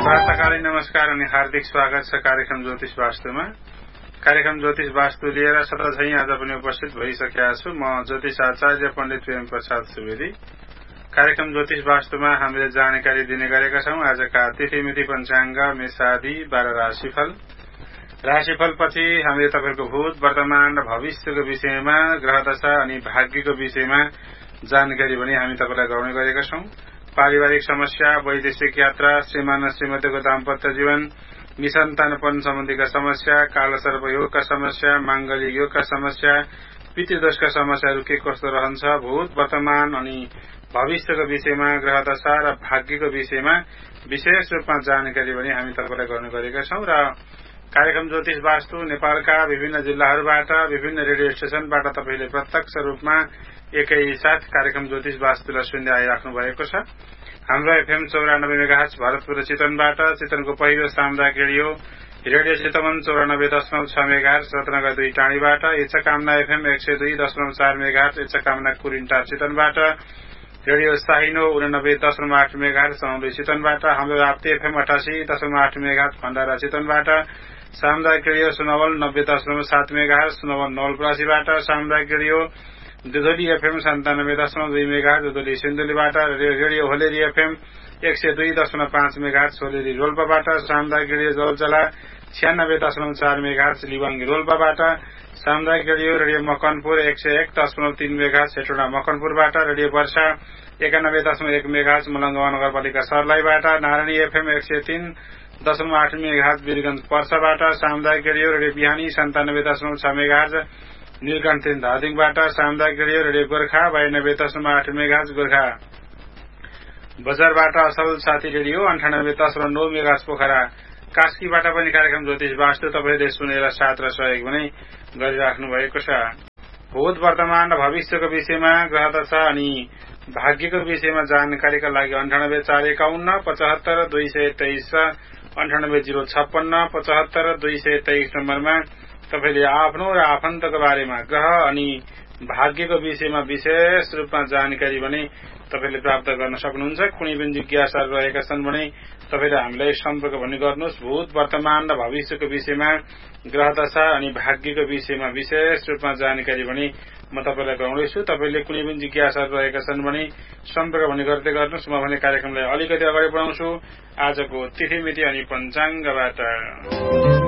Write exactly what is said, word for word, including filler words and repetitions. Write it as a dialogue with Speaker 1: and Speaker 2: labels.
Speaker 1: प्रातःकालीन नमस्कार अनि हार्दिक स्वागत छ कार्यक्रम ज्योतिष वास्तुमा। कार्यक्रम ज्योतिष वास्तु लिएर सधैँ आज पनि उपस्थित भइसकेका छु। म ज्योतिष आचार्य पण्डित प्रेम प्रसाद सुवेदी। कार्यक्रम ज्योतिष वास्तुमा हामीले जानकारी दिने गरेका छौं। आजका तिथि मिति पञ्चाङ्ग मेषादि बाह्र राशिफल। राशिफल पछि हामीले तपाईको भूत वर्तमान र भविष्यको विषयमा, ग्रहदशा अनि भाग्यको विषयमा जानकारी पनि हामी तपाईलाई गराउने गरेका छौं। पारिवारिक समस्या, वैदेशिक यात्रा, श्रीमान श्रीमतीको दाम्पत्य जीवन, निसन्तानपन सम्बन्धीका समस्या, कालसर्प योगका समस्या, मांगलिक योगका समस्या, पितृदोषका समस्याहरू के कस्तो रहन्छ, भूत वर्तमान अनि भविष्यको विषयमा, ग्रहदशा र भाग्यको विषयमा विशेष रूपमा जानकारी पनि हामी तपाईलाई गर्ने गरेका छौं। र कार्यक्रम ज्योतिष वास्तु नेपालका विभिन्न जिल्लाहरूबाट, विभिन्न रेडियो स्टेशनबाट तपाईले प्रत्यक्ष रूपमा एकैसाथ कार्यक्रम ज्योतिष वास्तुलाई सुन्दै आइराख्नु भएको छ। हाम्रो एफएम चौरानब्बे मेगाहर्ज भरतपुर चितवनबाट, चितवनको पहिलो सामुदायिक रेडियो रेडियो चितवन चौरानब्बे दशमलव छ मेगाहर्ज रत्नगर दुई टाढीबाट, इच्छाकामना एफएम एक सय दुई दशमलव चार मेगाहर्ज इच्छाकामना कुरिन्टार चितवनबाट, रेडियो साहिनो उनानब्बे दशमलव आठ मेगाहर्ज सौंदर्य चितवनबाट, हाम्रो राप्ती एफएम अठासी दशमलव आठ मेगाहर्ज भण्डारा चितवनबाट, सामुदायिक रेडियो सुनवल नब्बे दशमलव सात मेगाहर्ज सुनवल नवलपरासीबाट, सामुदायिक रेडियो दुधोली एफएम सन्तानब्बे दशमलव दुई मेगाहर्ज दुधोली सिन्धुलीबाट, रेडियो होलेरी एफएम एक सय दुई दशमलव पाँच मेगाहर्ज होलेरी रोल्पाबाट, सामुदायिक रेडियो जलजला छियानब्बे दशमलव चार मेगाहर्ज लिवाङ्गी रोल्पाबाट, सामुदायिक रेडियो रेडियो मकनपुर एक सय एक दशमलव तीन मेगाहर्ज हेटोडा मकनपुरबाट, रेडियो वर्षा एकानब्बे दशमलव एक मेगाहर्ज मलङ्गवा नगरपालिका सर्लाहीबाट, नारायणी एफएम एक सय तीन दशमलव आठ मेगाहर्ज वीरगंज पर्साबाट, सामुदायिक रेडियो रेडियो बिहानी सन्तानब्बे दशमलव छ मेगाहर्ज नीलकण्ठ तीन धादिङबाट, सामुदायिक रेडियो रेडियो गोर्खा बयानब्बे दशमलव आठ मेगाहर्ज गोर्खा बजारबाट, असल साथी रेडियो अन्ठानब्बे दशमलव नौ मेगाहर्ज पोखरा कास्कीबाट पनि कार्यक्रम ज्योतिष वास्तु तपाईले सुनेर साथ र सहयोग पनि गरिराख्नु भएको छ। भूत वर्तमान र भविष्यको विषयमा, ग्रहदशा अनि भाग्यको विषयमा जानकारीका लागि अन्ठानब्बे चार एकाउन्न पचहत्तर दुई सय तेइस र अन्ठानब्बे जीरो छप्पन्न पचहत्तर दुई सय तेइस नम्बरमा तपाईले आफ्नो र आफन्तको बारेमा, ग्रह अनि भाग्यको विषयमा विशेष रूपमा जानकारी पनि तपाईले प्राप्त गर्न सक्नुहुन्छ। कुनै पनि जिज्ञासाहरू रहेका छन् भने तपाईले हामीलाई सम्पर्क पनि गर्नुहोस्। भूत वर्तमान र भविष्यको विषयमा, ग्रहदशा अनि भाग्यको विषयमा विशेष रूपमा जानकारी पनि म तपाईलाई गराउँदैछु। तपाईले कुनै पनि जिज्ञासाहरू रहेका छन् भने सम्पर्क पनि गर्दै गर्नुहोस्। म भने कार्यक्रमलाई अलिकति अगाडि बढाउँछु आजको तिथि मिति अनि पञ्चाङ्गबाट।